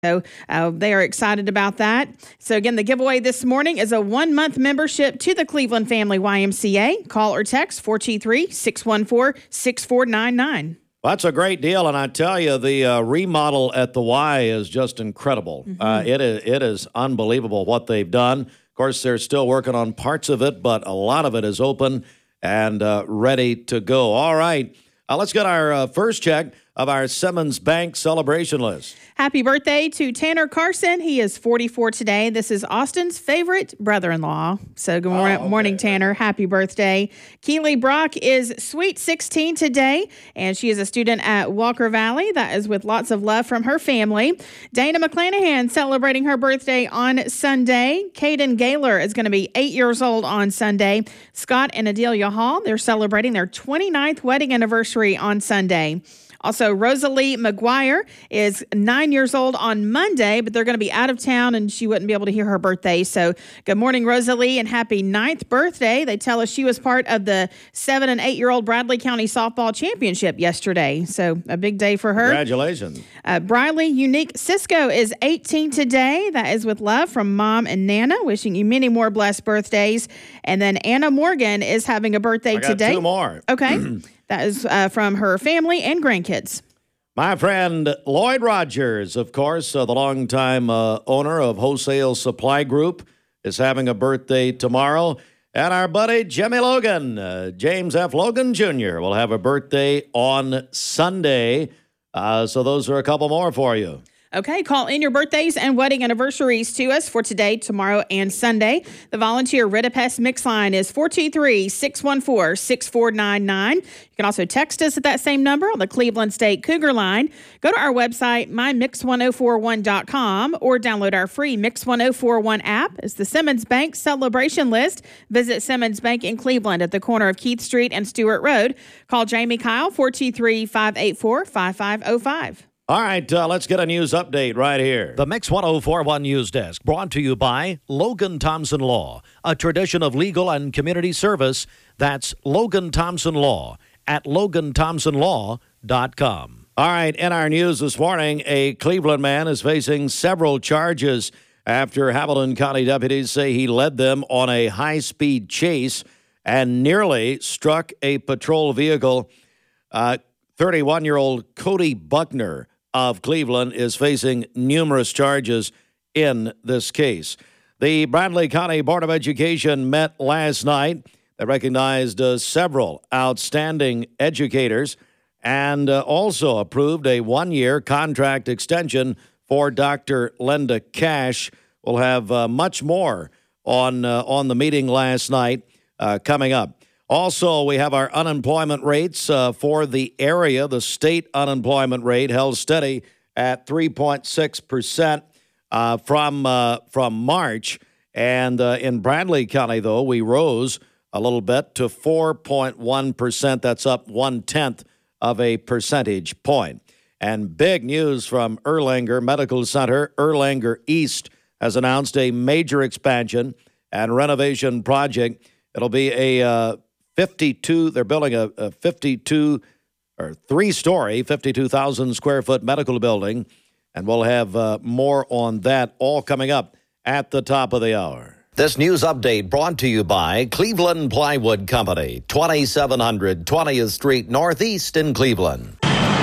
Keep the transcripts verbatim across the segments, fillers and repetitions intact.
So uh, they are excited about that. So again, the giveaway this morning is a one-month membership to the Cleveland Family Y M C A. Call or text four two three, six one four, six four nine nine. Well, that's a great deal, and I tell you, the uh, remodel at the Y is just incredible. Mm-hmm. Uh, it is it is unbelievable what they've done. Of course, they're still working on parts of it, but a lot of it is open and uh, ready to go. All right, uh, let's get our uh, first check of our Simmons Bank celebration list. Happy birthday to Tanner Carson. He is forty-four today. This is Austin's favorite brother-in-law. So good mor- oh, okay. morning, Tanner. Happy birthday. Keely Brock is sweet sixteen today, and she is a student at Walker Valley. That is with lots of love from her family. Dana McClanahan celebrating her birthday on Sunday. Caden Gaylor is going to be eight years old on Sunday. Scott and Adelia Hall, they're celebrating their twenty-ninth wedding anniversary on Sunday. Also, Rosalie McGuire is nine years old on Monday, but they're going to be out of town and she wouldn't be able to hear her birthday. So good morning, Rosalie, and happy ninth birthday. They tell us she was part of the seven and eight-year-old Bradley County Softball Championship yesterday. So a big day for her. Congratulations. Uh, Briley Unique Cisco is eighteen today. That is with love from Mom and Nana. Wishing you many more blessed birthdays. And then Anna Morgan is having a birthday I got today. two more. Okay. That is uh, from her family and grandkids. My friend Lloyd Rogers, of course, uh, the longtime uh, owner of Wholesale Supply Group, is having a birthday tomorrow. And our buddy Jimmy Logan, uh, James F. Logan Junior, will have a birthday on Sunday. Uh, so those are a couple more for you. Okay, call in your birthdays and wedding anniversaries to us for today, tomorrow, and Sunday. The volunteer Ritapest Mix line is four two three, six one four, six four nine nine. You can also text us at that same number on the Cleveland State Cougar line. Go to our website, my mix one oh four one dot com, or download our free Mix one oh four one app. It's the Simmons Bank celebration list. Visit Simmons Bank in Cleveland at the corner of Keith Street and Stewart Road. Call Jamie Kyle, four two three, five eight four, five five oh five. All right, uh, let's get a news update right here. The Mix one oh four one News Desk, brought to you by Logan Thompson Law, a tradition of legal and community service. That's Logan Thompson Law at logan thompson law dot com. All right, in our news this morning, a Cleveland man is facing several charges after Hamilton County deputies say he led them on a high-speed chase and nearly struck a patrol vehicle. Uh, thirty-one-year-old Cody Buckner of Cleveland is facing numerous charges in this case. The Bradley County Board of Education met last night. They recognized uh, several outstanding educators and uh, also approved a one-year contract extension for Doctor Linda Cash. We'll have uh, much more on, uh, on the meeting last night uh, coming up. Also, we have our unemployment rates uh, for the area. The state unemployment rate held steady at three point six percent uh, from uh, from March. And uh, in Bradley County, though, we rose a little bit to four point one percent. That's up one-tenth of a percentage point. And big news from Erlanger Medical Center. Erlanger East has announced a major expansion and renovation project. It'll be a uh, fifty-two, they're building a, a fifty-two or three-story, fifty-two thousand square foot medical building, and we'll have uh, more on that all coming up at the top of the hour. This news update brought to you by Cleveland Plywood Company, twenty-seven hundred twentieth Street Northeast in Cleveland.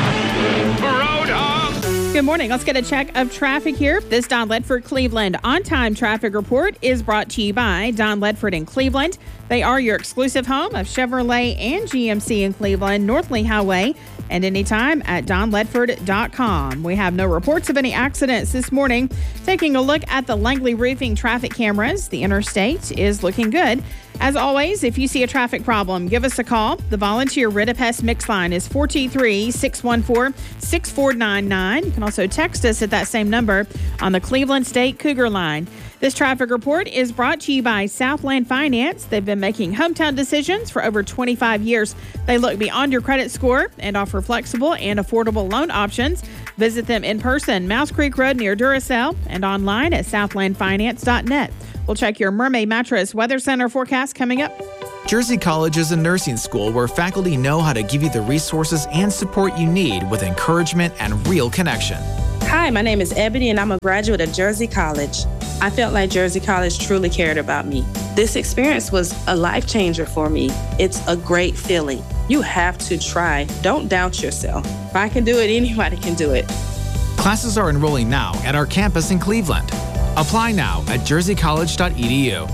Good morning. Let's get a check of traffic here. This Don Ledford Cleveland on-time traffic report is brought to you by Don Ledford in Cleveland. They are your exclusive home of Chevrolet and G M C in Cleveland, North Lee Highway, and anytime at don ledford dot com. We have no reports of any accidents this morning. Taking a look at the Langley Roofing traffic cameras, the interstate is looking good. As always, if you see a traffic problem, give us a call. The volunteer Ritapest Mix line is four two three, six one four, six four nine nine. You can also text us at that same number on the Cleveland State Cougar line. This traffic report is brought to you by Southland Finance. They've been making hometown decisions for over twenty-five years. They look beyond your credit score and offer flexible and affordable loan options. Visit them in person, Mouse Creek Road near Duracell, and online at southland finance dot net. We'll check your Mermaid Mattress Weather Center forecast coming up. Jersey College is a nursing school where faculty know how to give you the resources and support you need with encouragement and real connection. Hi, my name is Ebony, and I'm a graduate of Jersey College. I felt like Jersey College truly cared about me. This experience was a life changer for me. It's a great feeling. You have to try. Don't doubt yourself. If I can do it, anybody can do it. Classes are enrolling now at our campus in Cleveland. Apply now at jersey college dot e d u.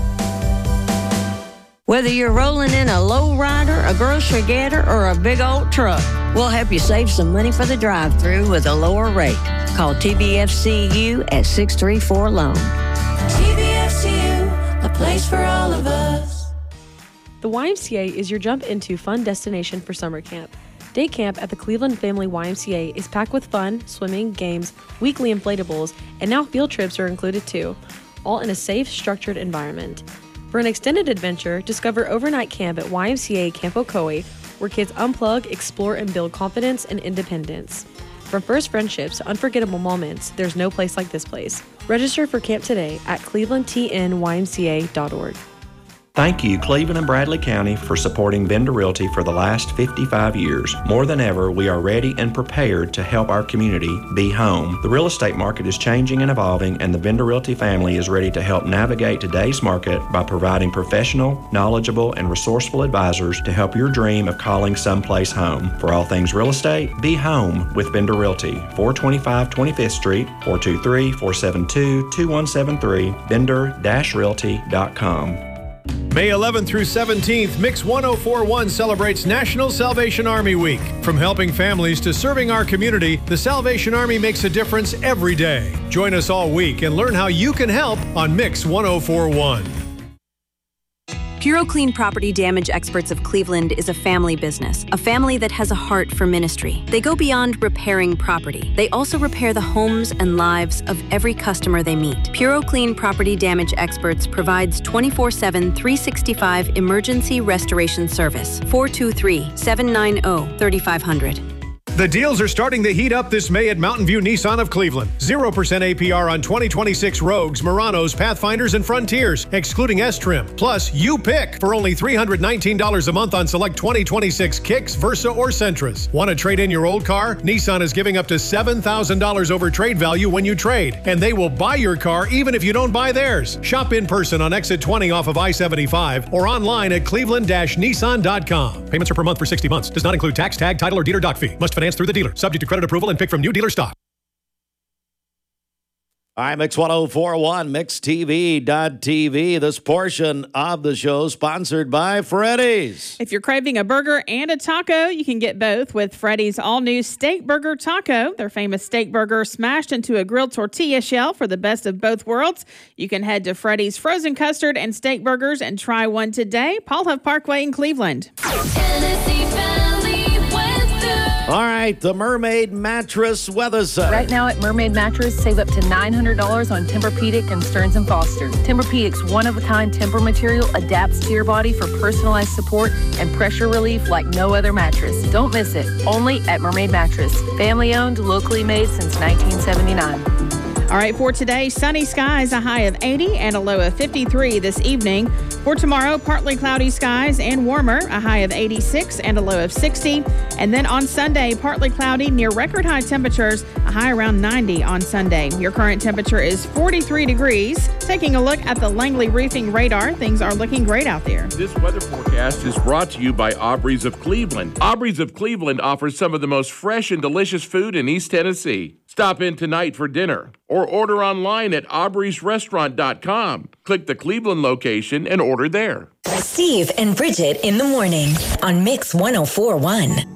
Whether you're rolling in a low rider, a grocery getter, or a big old truck, we'll help you save some money for the drive-thru with a lower rate. Call T B F C U at six three four loan. T B F C U, a place for all of us. The Y M C A is your jump into fun destination for summer camp. Day camp at the Cleveland Family Y M C A is packed with fun, swimming, games, weekly inflatables, and now field trips are included too, all in a safe, structured environment. For an extended adventure, discover overnight camp at Y M C A Camp Ocoee, where kids unplug, explore, and build confidence and independence. From first friendships to unforgettable moments, there's no place like this place. Register for camp today at cleveland t n y m c a dot org. Thank you, Cleveland and Bradley County, for supporting Vendor Realty for the last fifty-five years. More than ever, we are ready and prepared to help our community be home. The real estate market is changing and evolving, and the Vendor Realty family is ready to help navigate today's market by providing professional, knowledgeable, and resourceful advisors to help your dream of calling someplace home. For all things real estate, be home with Vendor Realty, four twenty-five twenty-fifth Street, four two three, four seven two, two one seven three, vendor dash realty dot com. May eleventh through seventeenth, Mix one oh four point one celebrates National Salvation Army Week. From helping families to serving our community, the Salvation Army makes a difference every day. Join us all week and learn how you can help on Mix one oh four point one. PuroClean Property Damage Experts of Cleveland is a family business, a family that has a heart for ministry. They go beyond repairing property. They also repair the homes and lives of every customer they meet. PuroClean Property Damage Experts provides twenty-four seven, three sixty-five emergency restoration service. four two three, seven nine zero, three five zero zero. The deals are starting to heat up this May at Mountain View Nissan of Cleveland. zero percent A P R on twenty twenty-six Rogues, Muranos, Pathfinders, and Frontiers, excluding S-Trim. Plus, you pick for only three hundred nineteen dollars a month on select twenty twenty-six Kicks, Versa, or Sentras. Want to trade in your old car? Nissan is giving up to seven thousand dollars over trade value when you trade, and they will buy your car even if you don't buy theirs. Shop in person on exit twenty off of I seventy-five or online at cleveland dash nissan dot com. Payments are per month for sixty months. Does not include tax, tag, title, or dealer doc fee. Must finance through the dealer. Subject to credit approval and pick from new dealer stock. All right, Mix one oh four point one, mix t v dot t v. This portion of the show sponsored by Freddy's. If you're craving a burger and a taco, you can get both with Freddy's all-new Steak Burger Taco. Their famous steak burger smashed into a grilled tortilla shell for the best of both worlds. You can head to Freddy's Frozen Custard and Steak Burgers and try one today. Paul Huff Parkway in Cleveland. All right, the Mermaid Mattress Weather Center. Right now at Mermaid Mattress, save up to nine hundred dollars on Tempur-Pedic and Stearns and Foster. Tempur-Pedic's one-of-a-kind Tempur material adapts to your body for personalized support and pressure relief like no other mattress. Don't miss it. Only at Mermaid Mattress. Family-owned, locally made since nineteen seventy-nine. All right, for today, sunny skies, a high of eighty and a low of fifty-three this evening. For tomorrow, partly cloudy skies and warmer, a high of eighty-six and a low of sixty. And then on Sunday, partly cloudy, near record high temperatures, a high around ninety on Sunday. Your current temperature is forty-three degrees. Taking a look at the Langley Roofing radar, things are looking great out there. This weather forecast is brought to you by Aubrey's of Cleveland. Aubrey's of Cleveland offers some of the most fresh and delicious food in East Tennessee. Stop in tonight for dinner or order online at aubreys restaurant dot com. Click the Cleveland location and order there. Steve and Bridget in the morning on Mix one oh four point one.